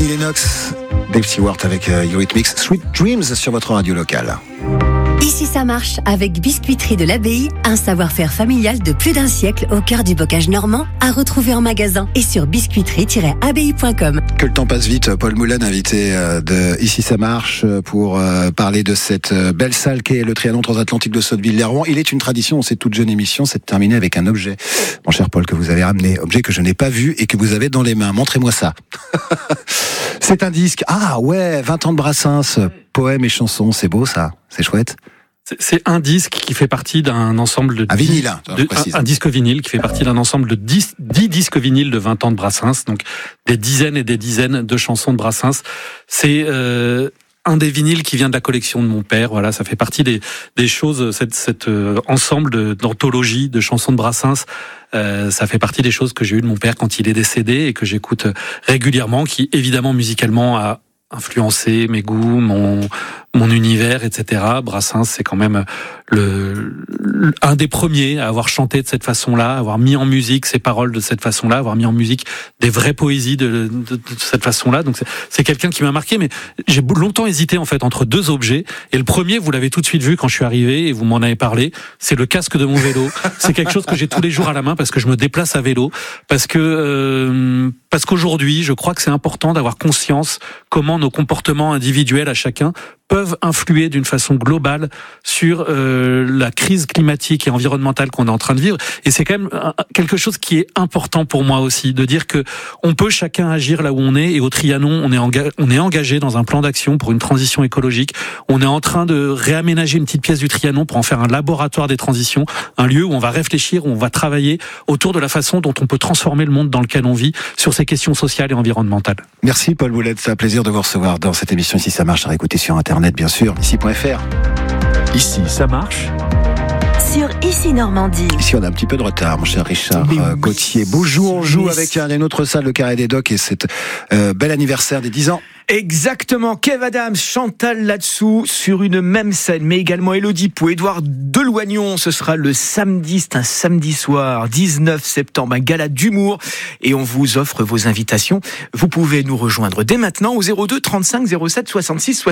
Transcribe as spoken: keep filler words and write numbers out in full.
Annie Lennox, Dave Stewart avec euh, Eurythmics, Sweet Dreams sur votre radio locale. Ici ça marche avec Biscuiterie de l'Abbaye, un savoir-faire familial de plus d'un siècle au cœur du bocage normand, à retrouver en magasin et sur biscuiterie tiret abbaye point com. Que le temps passe vite, Paul Moulin, invité de Ici ça marche pour parler de cette belle salle qu'est le Trianon transatlantique de Sotteville-lès-Rouen. Il est une tradition, cette toute jeune émission, c'est de terminer avec un objet, mon cher Paul, que vous avez ramené, objet que je n'ai pas vu et que vous avez dans les mains. Montrez-moi ça. C'est un disque. Ah ouais, vingt ans de Brassens, poèmes et chansons, c'est beau ça, c'est chouette. C'est un disque qui fait partie d'un ensemble de... Un dix, vinyle, hein, de, un, un disque vinyle qui fait partie d'un ensemble de dix, dix disques vinyles de vingt ans de Brassens, donc des dizaines et des dizaines de chansons de Brassens. C'est euh, un des vinyles qui vient de la collection de mon père, voilà, ça fait partie des, des choses, cet, cet euh, ensemble de, d'anthologies de chansons de Brassens. Euh, ça fait partie des choses que j'ai eues de mon père quand il est décédé et que j'écoute régulièrement, qui évidemment musicalement a influencé mes goûts, mon mon univers, et cetera. Brassens, c'est quand même le, le un des premiers à avoir chanté de cette façon-là, à avoir mis en musique ses paroles de cette façon-là, avoir mis en musique des vraies poésies de, de, de cette façon-là. Donc c'est, c'est quelqu'un qui m'a marqué, mais j'ai longtemps hésité en fait entre deux objets. Et le premier, vous l'avez tout de suite vu quand je suis arrivé et vous m'en avez parlé, c'est le casque de mon vélo. C'est quelque chose que j'ai tous les jours à la main parce que je me déplace à vélo, parce que euh, parce qu'aujourd'hui, je crois que c'est important d'avoir conscience comment nos comportements individuels à chacun peuvent influer d'une façon globale sur euh, la crise climatique et environnementale qu'on est en train de vivre. Et c'est quand même quelque chose qui est important pour moi aussi, de dire que on peut chacun agir là où on est. Et au Trianon, on est, enga- on est engagé dans un plan d'action pour une transition écologique. On est en train de réaménager une petite pièce du Trianon pour en faire un laboratoire des transitions, un lieu où on va réfléchir, où on va travailler autour de la façon dont on peut transformer le monde dans lequel on vit sur ces questions sociales et environnementales. Merci Paul Boulette, c'est un plaisir de vous recevoir dans cette émission. Ici ça marche, à réécouter sur internet bien sûr, ici point f r. Ici ça marche sur Ici Normandie. Ici on a un petit peu de retard, mon cher Richard euh, oui. Gauthier. Beaujou, on joue avec un, une autre salle, le Carré des Docks, et cet euh, bel anniversaire des dix ans. Exactement, Kev Adams, Chantal Latsou sur une même scène, mais également Élodie Pou, Édouard Deloignon. Ce sera le samedi, c'est un samedi soir, dix-neuf septembre, un gala d'humour, et on vous offre vos invitations. Vous pouvez nous rejoindre dès maintenant au zéro deux trente-cinq zéro sept soixante-six soixante-six.